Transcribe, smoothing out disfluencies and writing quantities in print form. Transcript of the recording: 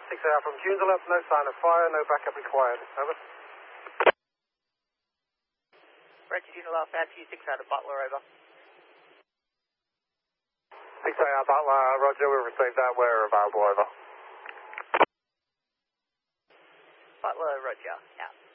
6AR from Joondalup, no sign of fire, no backup required. Over. Roger, Joondalup, FQ 6 out of Butler, over. 6AR Butler, roger, we've received that, we're available, over. Butler, roger, out.